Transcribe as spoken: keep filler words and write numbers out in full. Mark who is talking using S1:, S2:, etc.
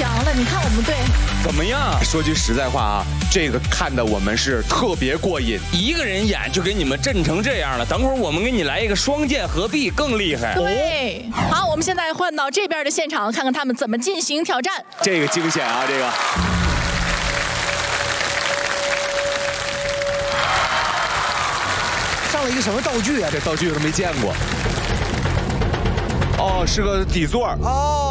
S1: 强了，你看我们队
S2: 怎么样？说句实在话啊，这个看的我们是特别过瘾，
S3: 一个人演就给你们震成这样了。等会儿我们给你来一个双剑合璧，更厉害。
S1: 对，好，我们现在换到这边的现场，看看他们怎么进行挑战。
S2: 这个惊险啊，这个。
S4: 上了一个什么道具啊？
S2: 这道具我都没见过。哦，是个底座。
S4: 哦。